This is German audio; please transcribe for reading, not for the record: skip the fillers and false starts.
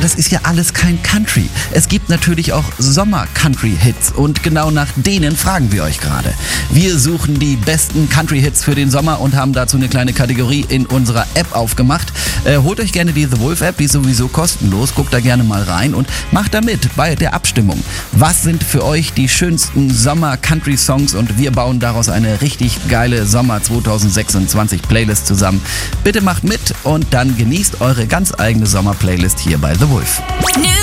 das ist ja alles kein Country. Es gibt natürlich auch Sommer-Country-Hits und genau nach denen fragen wir euch gerade. Wir suchen die besten Country-Hits für den Sommer und haben dazu eine kleine Kategorie in unserer App aufgemacht. Holt euch gerne die The Wolf App, die ist sowieso kostenlos. Guckt da gerne mal rein und macht da mit bei der Abstimmung. Was sind für euch die schönsten Sommer-Country-Songs und wir bauen daraus eine richtig geile Sommer 2026 Playlist zusammen. Bitte macht mit und dann genießt eure ganz eigene Sommer-Playlist hier bei The Wolf. New